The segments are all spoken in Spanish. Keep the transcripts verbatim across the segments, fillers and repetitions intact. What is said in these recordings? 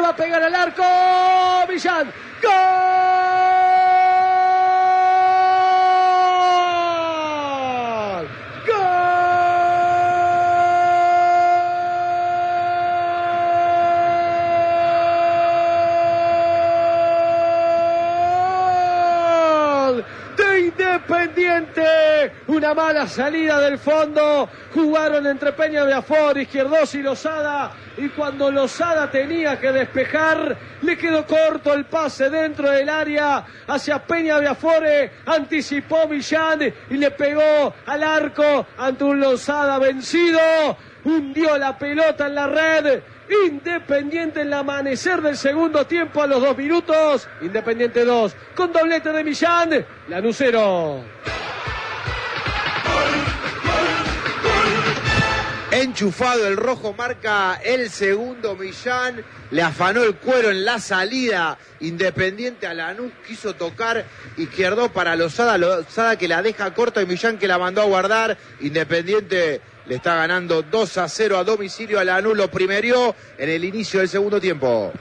va a pegar al arco. Millán. ¡Gol! Independiente, una mala salida del fondo, jugaron entre Peña Viafore, Izquierdos y Lozada, y cuando Lozada tenía que despejar, le quedó corto el pase dentro del área hacia Peña Viafore, anticipó Millán y le pegó al arco ante un Lozada vencido, hundió la pelota en la red. Independiente en el amanecer del segundo tiempo a los dos minutos. Independiente dos, con doblete de Millán. Lanús cero. Enchufado el rojo, marca el segundo Millán. Le afanó el cuero en la salida. Independiente a Lanús, quiso tocar Izquierdo para Lozada. Lozada que la deja corta y Millán que la mandó a guardar. Independiente le está ganando dos a cero a domicilio a Lanús. Lo primerió en el inicio del segundo tiempo.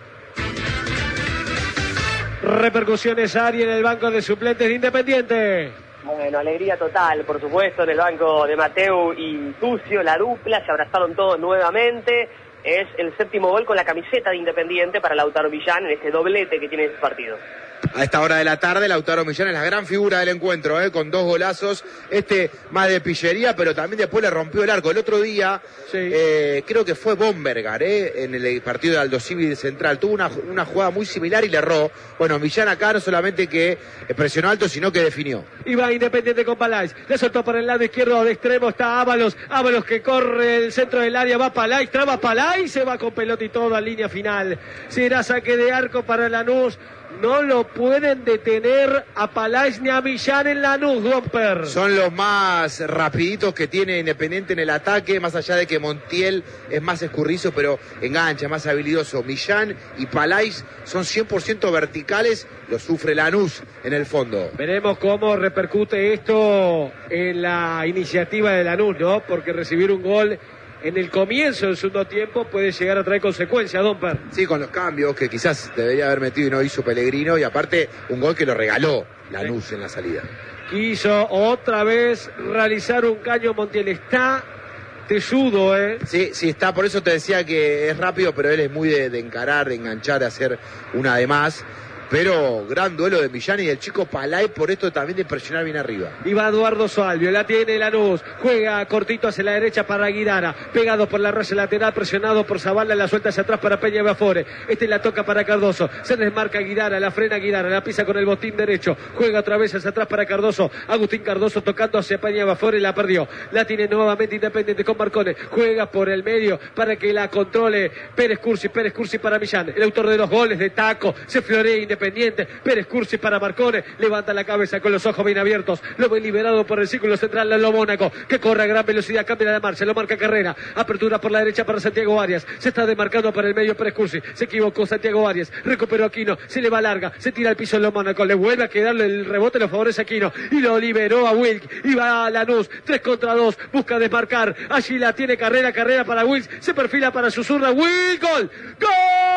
Repercusiones, Ari, en el banco de suplentes de Independiente. Bueno, alegría total, por supuesto, en el banco de Mateu y Tucio, la dupla, se abrazaron todos nuevamente. Es el séptimo gol con la camiseta de Independiente para Lautaro Millán en este doblete que tiene este partido. A esta hora de la tarde, Lautaro Millán es la gran figura del encuentro, ¿eh? Con dos golazos, este más de pillería, pero también después le rompió el arco. El otro día, sí. eh, creo que fue Bombergar, ¿eh? En el partido de Aldo Civi Central, tuvo una, una jugada muy similar y le erró. Bueno, Millán acá no solamente que presionó alto, sino que definió. Iba Independiente con Palais, le soltó por el lado izquierdo de extremo, está Ábalos, Ábalos que corre el centro del área, va Palais, traba Palais, se va con pelota y todo a línea final. Será saque de arco para Lanús. No lo pueden detener a Palais ni a Millán en Lanús, Gomper. Son los más rapiditos que tiene Independiente en el ataque, más allá de que Montiel es más escurrizo, pero engancha, más habilidoso. Millán y Palais son cien por ciento verticales, lo sufre Lanús en el fondo. Veremos cómo repercute esto en la iniciativa de Lanús, ¿no? Porque recibir un gol en el comienzo del segundo tiempo puede llegar a traer consecuencias, Domper. Sí, con los cambios que quizás debería haber metido y no hizo Pellegrino, y aparte un gol que lo regaló Lanús sí. En la salida. Quiso otra vez realizar un caño Montiel, está tesudo, ¿eh? Sí, sí, está, por eso te decía que es rápido, pero él es muy de, de encarar, de enganchar, de hacer una de más. Pero gran duelo de Millán y del chico Palais, por esto también de presionar bien arriba. Y va Eduardo Salvio, la tiene Lanús, juega cortito hacia la derecha para Guidara, pegado por la raya lateral, presionado por Zavala, la suelta hacia atrás para Peña Viafore, este la toca para Cardoso, se desmarca Guidara, la frena Guidara, la pisa con el botín derecho, juega otra vez hacia atrás para Cardoso, Agustín Cardoso tocando hacia Peña Viafore, la perdió, la tiene nuevamente Independiente con Marcone, juega por el medio para que la controle Pérez Cursi, Pérez Cursi para Millán, el autor de los goles de taco, se florea Independiente. Pérez Cursi para Marcone, levanta la cabeza con los ojos bien abiertos, lo ve liberado por el círculo central de lo Mónaco, que corre a gran velocidad, cambia la marcha, lo marca Carrera, apertura por la derecha para Santiago Arias, se está demarcando para el medio Pérez Cursi, se equivocó Santiago Arias, recuperó Aquino, se le va larga, se tira al piso en lo Mónaco, le vuelve a quedarle el rebote, lo favorece Aquino, y lo liberó a Wilk, y va a Lanús, tres contra dos, busca desmarcar, allí la tiene Carrera, Carrera para Wilk, se perfila para su zurda, Wilk, gol, gol.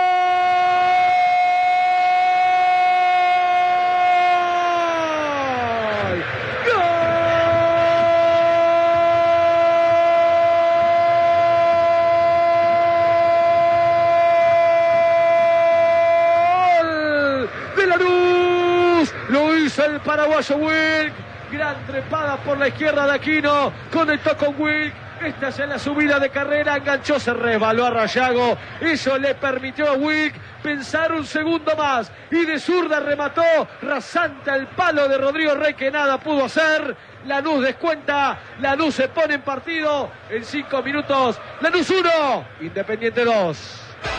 El paraguayo Wilk, gran trepada por la izquierda de Aquino, conectó con Wilk, esta es en la subida de Carrera, enganchó, se resbaló a Rayago, eso le permitió a Wilk pensar un segundo más, y de zurda remató rasante al palo de Rodrigo Rey, que nada pudo hacer. Lanús descuenta, Lanús se pone en partido en cinco minutos, Lanús uno, Independiente dos.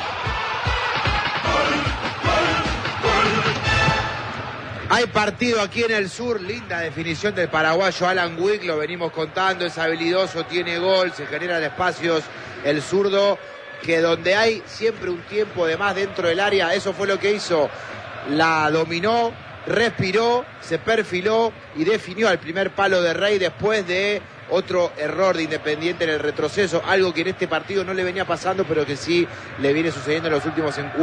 Hay partido aquí en el sur, linda definición del paraguayo Alan Wilk, lo venimos contando, es habilidoso, tiene gol, se generan espacios, el zurdo, que donde hay siempre un tiempo de más dentro del área, eso fue lo que hizo, la dominó, respiró, se perfiló y definió al primer palo de Rey después de otro error de Independiente en el retroceso, algo que en este partido no le venía pasando, pero que sí le viene sucediendo en los últimos encuentros.